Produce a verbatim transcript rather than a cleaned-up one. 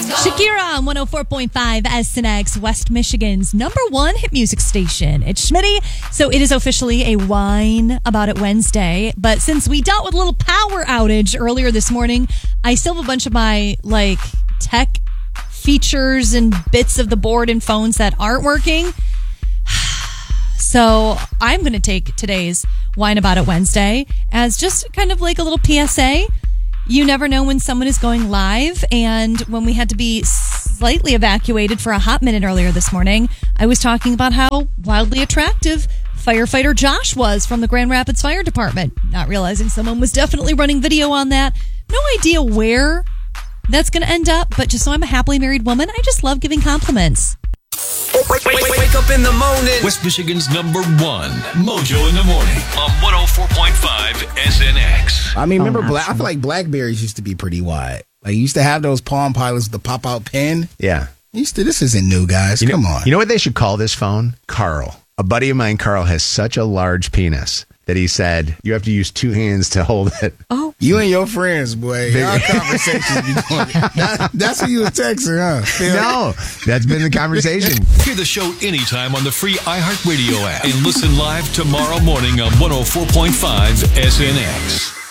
Shakira on one oh four point five S N X, West Michigan's number one hit music station. It's Schmitty. So it is officially a Whine About It Wednesday. But since we dealt with a little power outage earlier this morning, I still have a bunch of my like tech features and bits of the board and phones that aren't working. So I'm going to take today's Whine About It Wednesday as just kind of like a little P S A. You never know when someone is going live. And when we had to be slightly evacuated for a hot minute earlier this morning, I was talking about how wildly attractive firefighter Josh was from the Grand Rapids Fire Department. Not realizing someone was definitely running video on that. No idea where that's going to end up, but just so I'm a happily married woman, I just love giving compliments. Wake, wake, wake, wake up in the morning. West Michigan's number one, Mojo in the Morning on one oh four point five S N X. I mean, remember, oh, Black, I feel like Blackberries used to be pretty wide. Like, you used to have those Palm Pilots with the pop-out pen. Yeah. Used to, this isn't new, guys. You know, Come on. You know what they should call this phone? Carl. A buddy of mine, Carl, has such a large penis that he said you have to use two hands to hold it. Oh. You and your friends, boy. Y'all conversations be going. That, that's who you was texting, huh? Phil? No, that's been the conversation. Hear the show anytime on the free iHeartRadio app and listen live tomorrow morning on one oh four point five S N X.